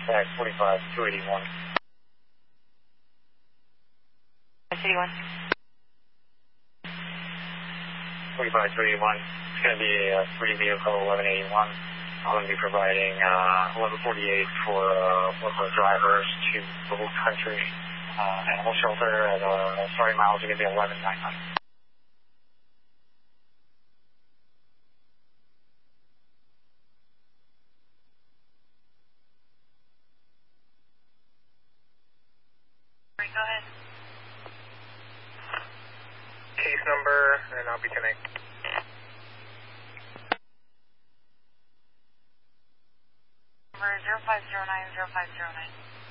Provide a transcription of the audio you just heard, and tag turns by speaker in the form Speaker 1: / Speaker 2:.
Speaker 1: contact 45281.
Speaker 2: 281.
Speaker 1: 45281. It's going to be a free vehicle 1181. I'm going to be providing 1148 for local drivers to the Wolf Country Animal Shelter at starting miles are going to be 11,900.
Speaker 2: Go ahead.
Speaker 3: Case number, and I'll be connected.
Speaker 2: Number 05090509.